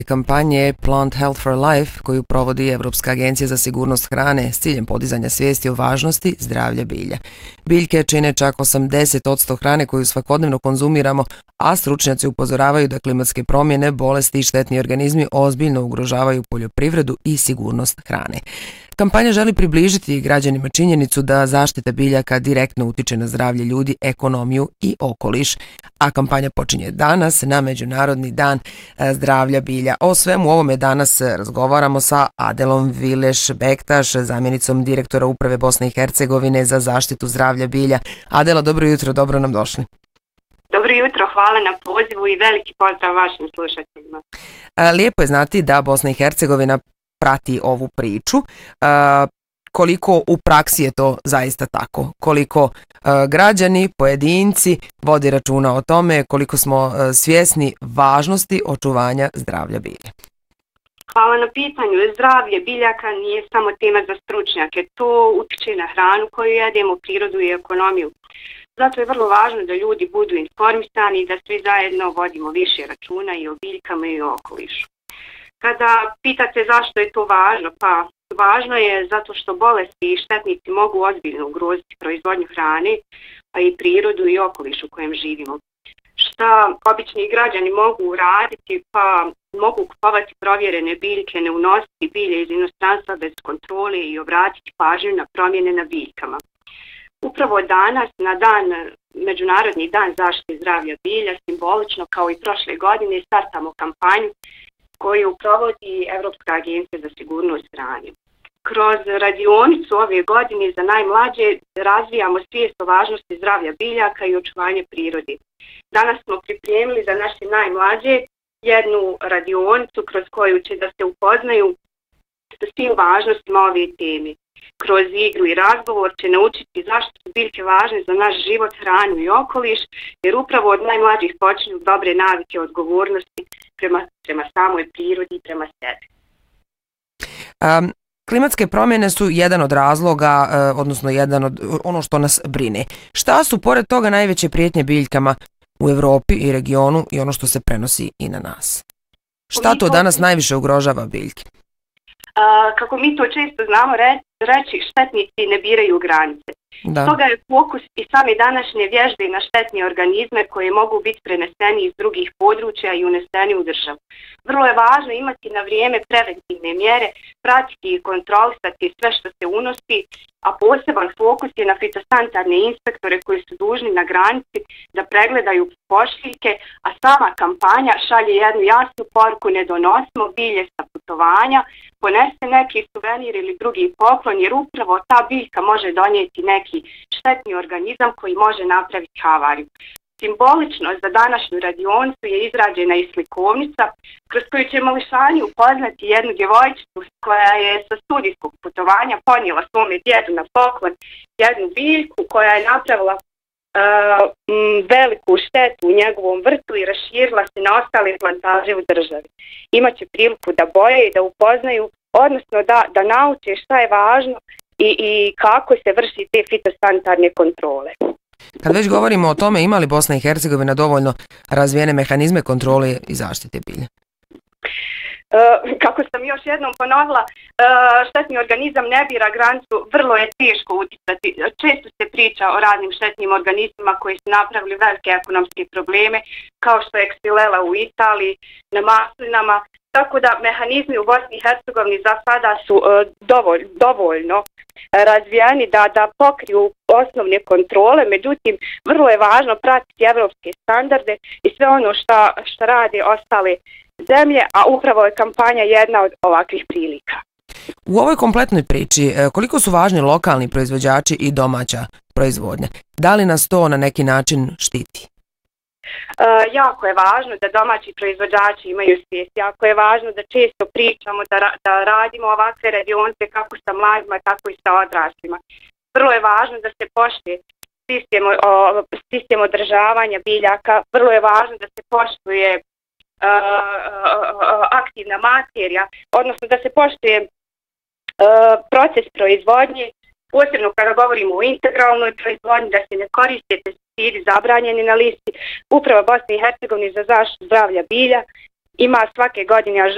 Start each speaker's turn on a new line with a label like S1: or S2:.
S1: kampanje Plant Health for Life koju provodi Evropska agencija za sigurnost hrane s ciljem podizanja svijesti o važnosti zdravlja bilja. Biljke čine čak 80% hrane koju svakodnevno konzumiramo, a stručnjaci upozoravaju da klimatske promjene, bolesti i štetni organizmi ozbiljno ugrožavaju poljoprivredu i sigurnost hrane. Kampanja želi približiti građanima činjenicu da zaštita biljaka direktno utiče na zdravlje ljudi, ekonomiju i okoliš, a kampanja počinje danas na Međunarodni dan zdravlja bilja. O svemu ovome danas razgovaramo sa Adelom Vileš-Bektaš, zamjenicom direktora Uprave Bosne i Hercegovine za zaštitu zdravlja bilja. Adela, dobro jutro, dobro nam došli.
S2: Dobro jutro, hvala na pozivu i veliki pozdrav vašim slušateljima.
S1: Lijepo je znati da Bosna i Hercegovina prati ovu priču. Koliko u praksi je to zaista tako? Koliko građani, pojedinci vodi računa o tome, koliko smo svjesni važnosti očuvanja zdravlja bilja?
S2: Hvala na pitanju. Zdravlje biljaka nije samo tema za stručnjake. To utiče na hranu koju jedemo, prirodu i ekonomiju. Zato je vrlo važno da ljudi budu informisani i da svi zajedno vodimo više računa i o biljkama i o okolišu. Kada pitate zašto je to važno, pa važno je zato što bolesti i štetnici mogu ozbiljno ugroziti proizvodnju hrane, a i prirodu i okoliš u kojem živimo. Šta obični građani mogu uraditi? Pa mogu kupovati provjerene biljke, ne unositi bilje iz inostranstva bez kontrole i obratiti pažnju na promjene na biljkama. Upravo danas, na Međunarodni dan zaštite zdravlja bilja, simbolično kao i prošle godine, startamo kampanju koju provodi Evropska agencija za sigurnost hrane. Kroz radionicu ove godine za najmlađe razvijamo svijest o važnosti zdravlja biljaka i očuvanje prirode. Danas smo pripremili za naše najmlađe jednu radionicu kroz koju će da se upoznaju sa svim važnostima ove teme. Kroz igru i razgovor će naučiti zašto su biljke važne za naš život, hranu i okoliš, jer upravo od najmlađih počinju dobre navike odgovornosti prema samoj prirodi i prema sebi.
S1: Klimatske promjene su jedan od razloga, odnosno jedan od ono što nas brine. Šta su pored toga najveće prijetnje biljkama u Europi i regionu i ono što se prenosi i na nas? Šta to danas najviše ugrožava biljke?
S2: Kako mi to često znamo reći, štetnici ne biraju granice. Stoga je fokus i same današnje vježbe na štetne organizme koje mogu biti preneseni iz drugih područja i uneseni u državu. Vrlo je važno imati na vrijeme preventivne mjere, pratiti i kontrolisati sve što se unosi, a poseban fokus je na fitosanitarne inspektore koji su dužni na granici da pregledaju pošiljke, a sama kampanja šalje jednu jasnu poruku: ne donosimo bilje sa putovanja, poneste neki suvenir ili drugi poklon, jer upravo ta biljka može donijeti neki štetni organizam koji može napraviti havariju. Simbolično za današnju radionicu je izrađena i slikovnica kroz koju će mališani upoznati jednu djevojčicu koja je sa studijskog putovanja ponijela svome djedu na poklon jednu biljku koja je napravila veliku štetu u njegovom vrtu i raširila se na ostale plantaže u državi. Imaće priliku da boje i da upoznaju, odnosno da nauče šta je važno i kako se vrši te fitosanitarne kontrole.
S1: Kad već govorimo o tome, ima li Bosna i Hercegovina dovoljno razvijene mehanizme kontrole i zaštite bilja?
S2: Kako sam još jednom ponovila, štetni organizam ne bira granicu, vrlo je teško utjecati. Često se priča o raznim štetnim organizmima koji su napravili velike ekonomske probleme, kao što je Xylella u Italiji, na maslinama. Tako da mehanizmi u Bosni i Hercegovini za sada su dovoljno razvijeni da pokriju osnovne kontrole, međutim vrlo je važno pratiti evropske standarde i sve ono što rade ostale zemlje, a upravo je kampanja jedna od ovakvih prilika.
S1: U ovoj kompletnoj priči koliko su važni lokalni proizvođači i domaća proizvodnja? Da li nas to na neki način štiti?
S2: Jako je važno da domaći proizvođači imaju svijest, jako je važno da često pričamo, da radimo ovakve radionice kako sa mladima, tako i sa odraslima. Vrlo je važno da se poštuje sistem održavanja biljaka, vrlo je važno da se poštuje aktivna materija, odnosno da se poštuje proces proizvodnje, posebno kada govorimo o integralnoj proizvodnji, da se ne koriste pesticidi zabranjeni na listi. Uprava Bosne i Hercegovine za zaštitu zdravlja bilja ima svake godine